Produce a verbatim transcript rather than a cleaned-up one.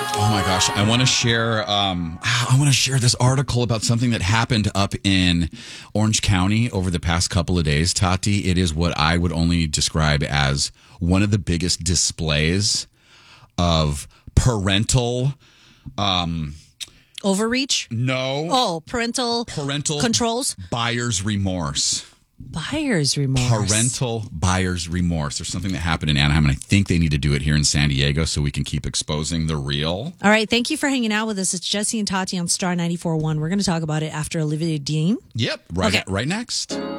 Oh my gosh, I want to share um, I want to share this article about something that happened up in Orange County over the past couple of days, Tati. It is what I would only describe as one of the biggest displays of parental um, overreach? No. Oh, parental parental controls? Buyer's remorse. Buyer's remorse. Parental buyer's remorse. There's something that happened in Anaheim, and I think they need to do it here in San Diego so we can keep exposing the real. All right. Thank you for hanging out with us. It's Jesse and Tati on Star ninety-four point one. We're going to talk about it after Olivia Dean. Yep. Right, okay. right next.